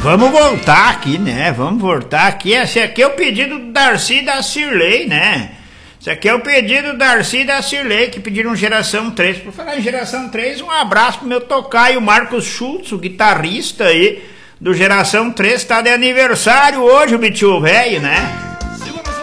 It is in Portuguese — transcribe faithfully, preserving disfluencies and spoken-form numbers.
Vamos voltar aqui, né? Vamos voltar aqui. Esse aqui é o pedido do Darcy e da Cirlei, né? Esse aqui é o pedido do Darcy e da Cirlei, que pediram Geração três. Por falar em Geração três, um abraço pro meu tocaio Marcos Schultz, o guitarrista aí do Geração três. Tá de aniversário hoje, o bicho velho, né?